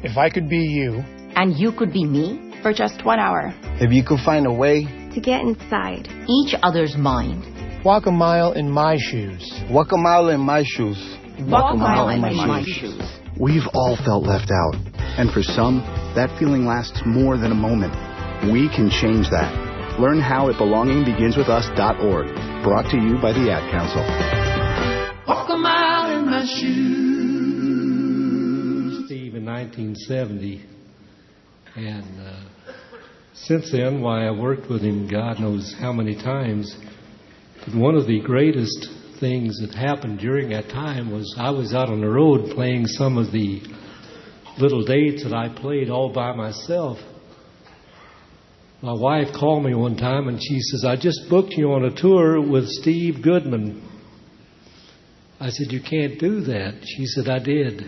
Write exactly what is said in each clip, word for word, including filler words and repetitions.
If I could be you. And you could be me. For just one hour. If you could find a way. To get inside. Each other's mind. Walk a mile in my shoes. Walk a mile in my shoes. Walk, Walk a mile, mile in my, my shoes. shoes. We've all felt left out. And for some, that feeling lasts more than a moment. We can change that. Learn how at belonging begins with us dot org. Brought to you by the Ad Council. Walk a mile in my shoes. Steve in nineteen seventy. And uh, since then, why I worked with him God knows how many times. But one of the greatest things that happened during that time was I was out on the road playing some of the little dates that I played all by myself. My wife called me one time and she says, I just booked you on a tour with Steve Goodman. I said, you can't do that. She said, I did.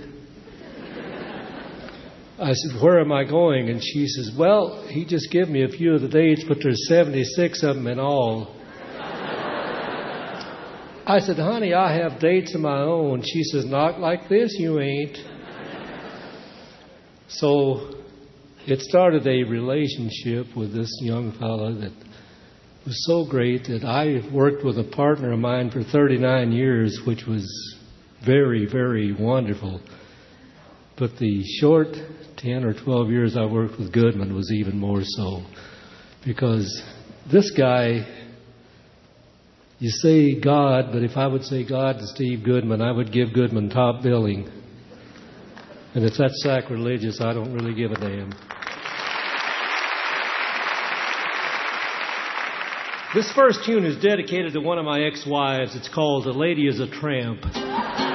I said, where am I going? And she says, well, he just gave me a few of the dates, but there's seventy-six of them in all. I said, honey, I have dates of my own. She says, not like this, you ain't. So it started a relationship with this young fella that was so great that I worked with a partner of mine for thirty-nine years, which was very, very wonderful. But the short ten or twelve years I worked with Goodman was even more so. Because this guy, you say God, but if I would say God to Steve Goodman, I would give Goodman top billing. And if that's sacrilegious, I don't really give a damn. This first tune is dedicated to one of my ex-wives. It's called "A Lady is a Tramp."